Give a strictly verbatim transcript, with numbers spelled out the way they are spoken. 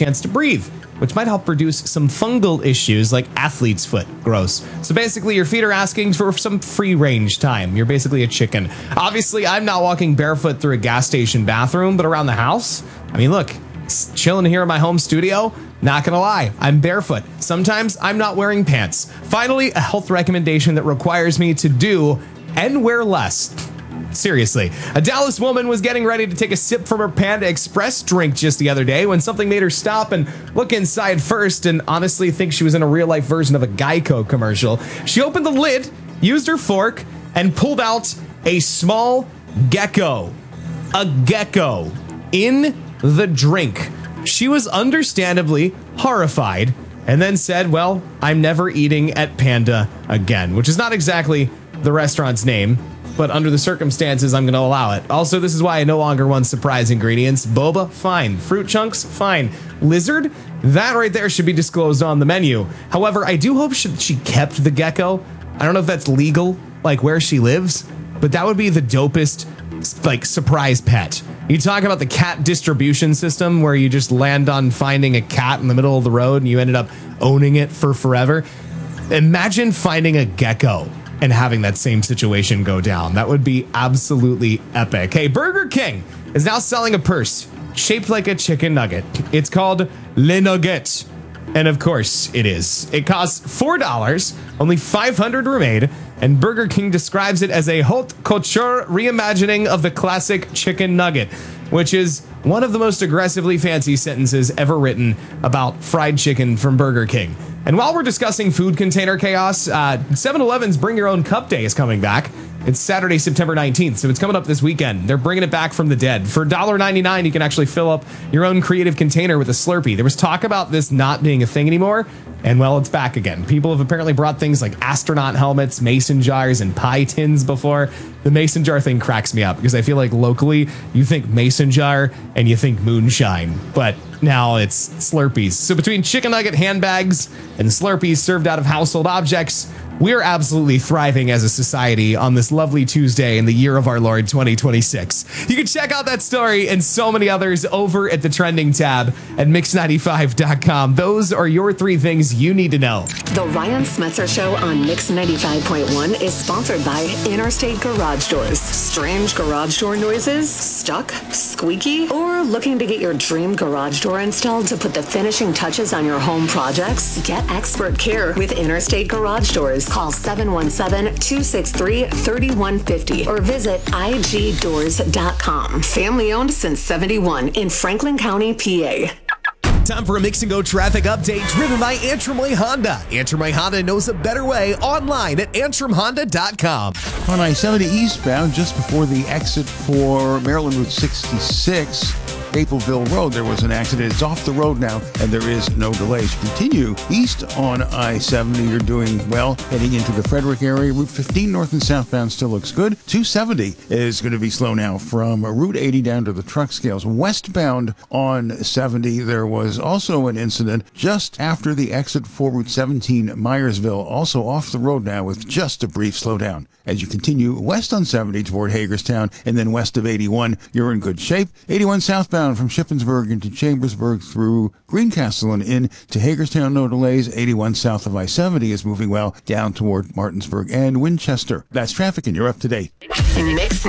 chance to breathe, which might help reduce some fungal issues like athlete's foot. Gross. So basically, your feet are asking for some free range time. You're basically a chicken. Obviously, I'm not walking barefoot through a gas station bathroom, but around the house, I mean, look, chilling here in my home studio, not gonna lie, I'm barefoot. Sometimes I'm not wearing pants. Finally, a health recommendation that requires me to do and wear less. Seriously, a Dallas woman was getting ready to take a sip from her Panda Express drink just the other day when something made her stop and look inside first and honestly think she was in a real life version of a Geico commercial. She opened the lid, used her fork, and pulled out a small gecko. A gecko in the drink. She was understandably horrified and then said, well, I'm never eating at Panda again, which is not exactly the restaurant's name, but under the circumstances, I'm going to allow it. Also, this is why I no longer want surprise ingredients. Boba, fine. Fruit chunks, fine. Lizard, that right there should be disclosed on the menu. However, I do hope she, she kept the gecko. I don't know if that's legal, like where she lives, but that would be the dopest, like, surprise pet. You talk about the cat distribution system where you just land on finding a cat in the middle of the road and you ended up owning it for forever. Imagine finding a gecko and having that same situation go down. That would be absolutely epic. Hey, Burger King is now selling a purse shaped like a chicken nugget. It's called Le Nugget. And of course it is. It costs four dollars, only five hundred were made, and Burger King describes it as a haute couture reimagining of the classic chicken nugget, which is one of the most aggressively fancy sentences ever written about fried chicken from Burger King. And while we're discussing food container chaos, uh, seven eleven's Bring Your Own Cup Day is coming back. It's Saturday, September nineteenth, so it's coming up this weekend. They're bringing it back from the dead. For one ninety-nine, you can actually fill up your own creative container with a Slurpee. There was talk about this not being a thing anymore, and well, it's back again. People have apparently brought things like astronaut helmets, mason jars, and pie tins before. The mason jar thing cracks me up because I feel like locally you think mason jar and you think moonshine, but now it's Slurpees. So between chicken nugget handbags and Slurpees served out of household objects, we're absolutely thriving as a society on this lovely Tuesday in the year of our Lord twenty twenty-six. You can check out that story and so many others over at the trending tab at mix ninety-five dot com. Those are your three things you need to know. The Ryan Smetzer Show on Mix ninety-five point one is sponsored by Interstate Garage Doors. Strange garage door noises? Stuck? Squeaky? Or looking to get your dream garage door installed to put the finishing touches on your home projects? Get expert care with Interstate Garage Doors. Call seven one seven, two six three, three one five zero or visit I G doors dot com. Family owned since seventy-one in Franklin County, P A. Time for a Mix and Go traffic update driven by Antrim Way Honda. Antrim Way Honda knows a better way online at antrim honda dot com. On I seventy eastbound, just before the exit for Maryland Route sixty-six, Mapleville Road, there was an accident. It's off the road now, and there is no delays. Continue east on I seventy. You're doing well. Heading into the Frederick area, Route fifteen north and southbound still looks good. two seventy is going to be slow now from Route eighty down to the truck scales. Westbound on seventy, there was also an incident just after the exit for Route seventeen Myersville, also off the road now with just a brief slowdown. As you continue west on seventy toward Hagerstown and then west of eighty-one, you're in good shape. eighty-one southbound from Shippensburg into Chambersburg through Greencastle and in to Hagerstown, no delays. eighty-one south of I seventy is moving well down toward Martinsburg and Winchester. That's traffic, and you're up to date. Mix